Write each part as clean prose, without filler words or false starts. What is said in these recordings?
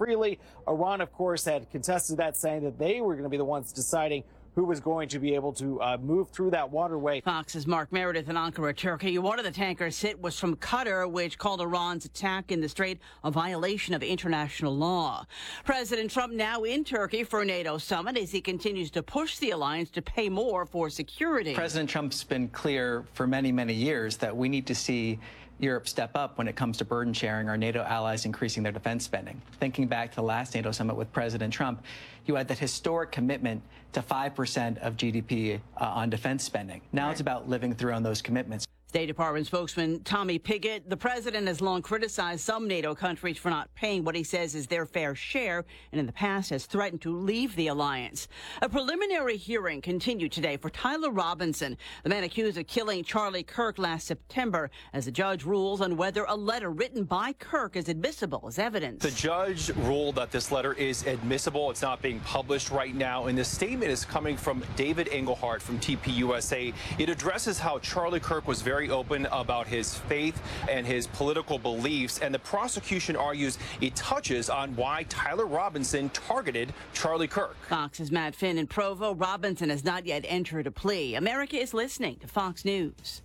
freely. Iran, of course, had contested that, saying that they were going to be the ones deciding who was going to be able to move through that waterway. Fox's Mark Meredith in Ankara, Turkey. One of the tankers hit was from Qatar, which called Iran's attack in the Strait a violation of international law. President Trump now in Turkey for a NATO summit as he continues to push the alliance to pay more for security. President Trump's been clear for many, many years that we need to see Europe step up when it comes to burden sharing, our NATO allies increasing their defense spending. Thinking back to the last NATO summit with President Trump, you had that historic commitment to 5% of GDP on defense spending. Now it's about living through on those commitments. State Department spokesman Tommy Pigott. The president has long criticized some NATO countries for not paying what he says is their fair share, and in the past has threatened to leave the alliance. A preliminary hearing continued today for Tyler Robinson, the man accused of killing Charlie Kirk last September, as the judge rules on whether a letter written by Kirk is admissible as evidence. The judge ruled that this letter is admissible. It's not being published right now, and the statement is coming from David Engelhardt from TPUSA. It addresses how Charlie Kirk was very open about his faith and his political beliefs, and the prosecution argues it touches on why Tyler Robinson targeted Charlie Kirk. Fox's Matt Finn in Provo. Robinson has not yet entered a plea. America is listening to Fox News.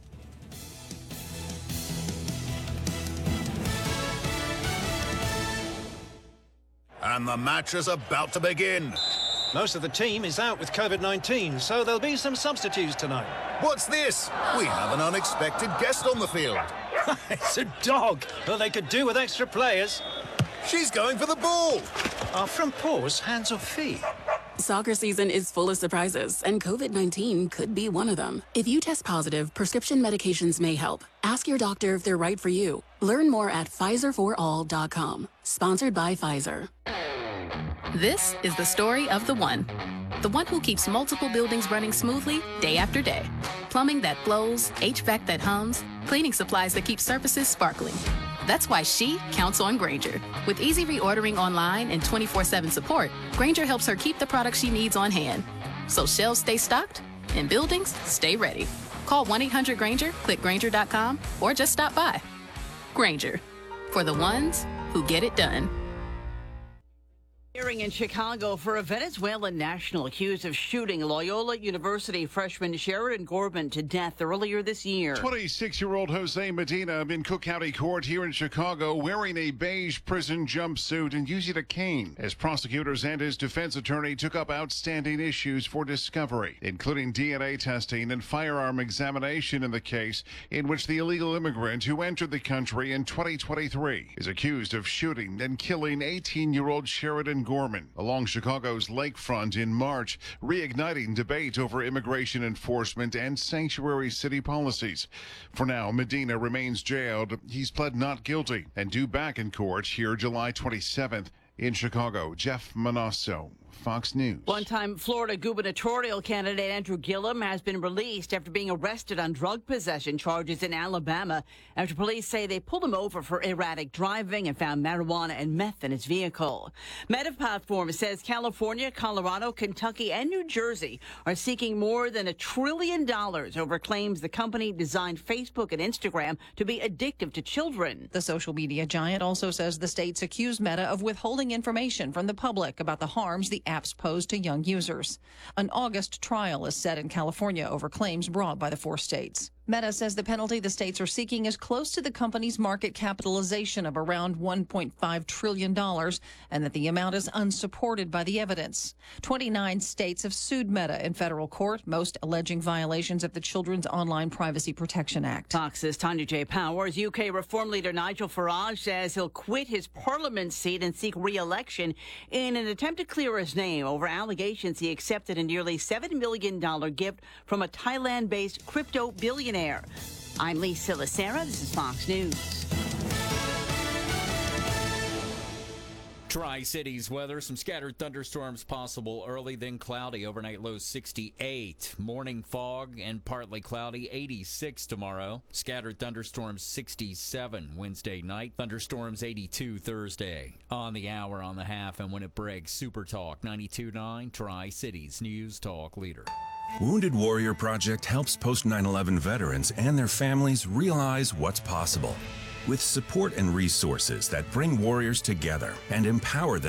And the match is about to begin. Most of the team is out with COVID-19, so there'll be some substitutes tonight. What's this? We have an unexpected guest on the field. It's a dog. Well, they could do with extra players. She's going for the ball. Are front paws hands or feet? Soccer season is full of surprises, and COVID-19 could be one of them. If you test positive, prescription medications may help. Ask your doctor if they're right for you. Learn more at PfizerForAll.com. Sponsored by Pfizer. This is the story of the one who keeps multiple buildings running smoothly day after day. Plumbing that flows, HVAC that hums, cleaning supplies that keep surfaces sparkling. That's why she counts on Grainger. With easy reordering online and 24/7 support, Grainger helps her keep the products she needs on hand. So shelves stay stocked and buildings stay ready. Call 1-800-GRAINGER, click Grainger.com, or just stop by. Grainger, for the ones who get it done. Hearing in Chicago for a Venezuelan national accused of shooting Loyola University freshman Sheridan Gorman to death earlier this year. 26-year-old Jose Medina in Cook County Court here in Chicago wearing a beige prison jumpsuit and using a cane as prosecutors and his defense attorney took up outstanding issues for discovery, including DNA testing and firearm examination in the case in which the illegal immigrant who entered the country in 2023 is accused of shooting and killing 18-year-old Sheridan Gorman along Chicago's lakefront in March, reigniting debate over immigration enforcement and sanctuary city policies. For now, Medina remains jailed. He's pled not guilty and due back in court here July 27th. In Chicago, Jeff Manasso, Fox News. One-time Florida gubernatorial candidate Andrew Gillum has been released after being arrested on drug possession charges in Alabama after police say they pulled him over for erratic driving and found marijuana and meth in his vehicle. Meta Platform says California, Colorado, Kentucky, and New Jersey are seeking more than $1 trillion over claims the company designed Facebook and Instagram to be addictive to children. The social media giant also says the states accuse Meta of withholding information from the public about the harms the apps pose to young users. An August trial is set in California over claims brought by the 4 states. Meta says the penalty the states are seeking is close to the company's market capitalization of around $1.5 trillion, and that the amount is unsupported by the evidence. 29 states have sued Meta in federal court, most alleging violations of the Children's Online Privacy Protection Act. Fox's Tanya J. Powers. UK Reform leader Nigel Farage says he'll quit his parliament seat and seek re-election in an attempt to clear his name over allegations he accepted a nearly $7 million gift from a Thailand-based crypto billionaire. I'm Lee Silasera. This is Fox News. Tri-Cities weather, some scattered thunderstorms possible early, then cloudy. Overnight low 68. Morning fog and partly cloudy, 86 tomorrow. Scattered thunderstorms 67 Wednesday night. Thunderstorms 82 Thursday. On the hour, on the half, and when it breaks, Super Talk 92.9, Tri-Cities News Talk leader. Wounded Warrior Project helps post 9/11 veterans and their families realize what's possible. With support and resources that bring warriors together and empower them